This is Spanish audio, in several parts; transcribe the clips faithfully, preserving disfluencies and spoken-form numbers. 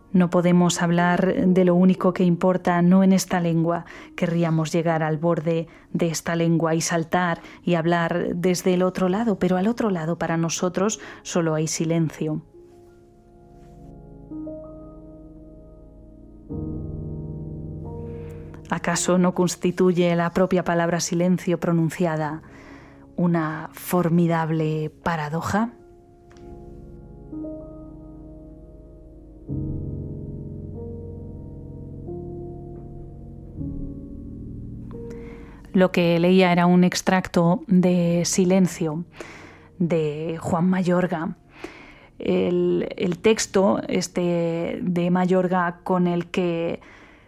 No podemos hablar de lo único que importa, no en esta lengua. Querríamos llegar al borde de esta lengua y saltar y hablar desde el otro lado, pero al otro lado para nosotros solo hay silencio. ¿Acaso no constituye la propia palabra silencio pronunciada una formidable paradoja? Lo que leía era un extracto de Silencio de Juan Mayorga. El, el texto este de Mayorga con el que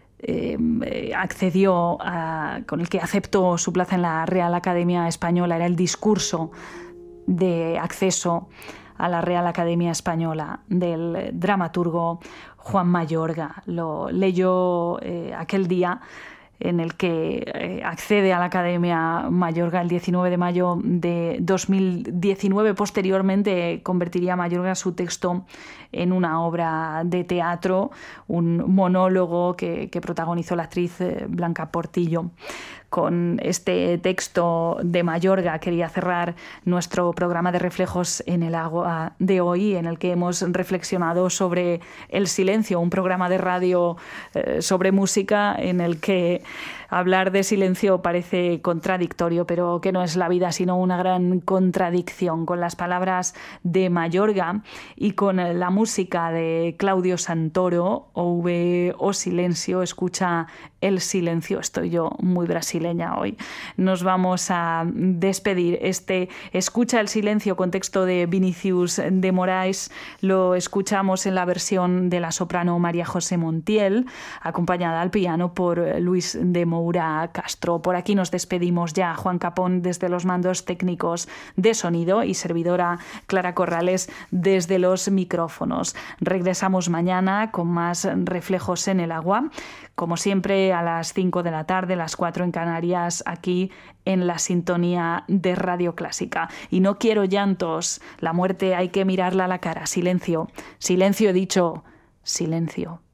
eh, accedió, a, con el que aceptó su plaza en la Real Academia Española era el discurso de acceso a la Real Academia Española del dramaturgo Juan Mayorga. Lo leyó eh, aquel día en el que eh, accede a la Academia Mayorga el diecinueve de mayo de dos mil diecinueve. Posteriormente convertiría Mayorga su texto en una obra de teatro, un monólogo que, que protagonizó la actriz eh, Blanca Portillo. Con este texto de Mayorga quería cerrar nuestro programa de Reflejos en el Agua de hoy, en el que hemos reflexionado sobre el silencio, un programa de radio eh, sobre música en el que hablar de silencio parece contradictorio, pero que no es la vida sino una gran contradicción. Con las palabras de Mayorga y con la música de Claudio Santoro, Ouve o Silencio, escucha el silencio. Estoy yo muy brasileña hoy. Nos vamos a despedir. Este Escucha el silencio con texto de Vinicius de Moraes lo escuchamos en la versión de la soprano María José Montiel, acompañada al piano por Luis de Moura Castro. Por aquí nos despedimos ya. Juan Capón desde los mandos técnicos de sonido y servidora Clara Corrales desde los micrófonos. Regresamos mañana con más Reflejos en el Agua, como siempre a las cinco de la tarde, las cuatro en Canarias, aquí en la sintonía de Radio Clásica. Y no quiero llantos, la muerte hay que mirarla a la cara. Silencio, silencio he dicho, silencio.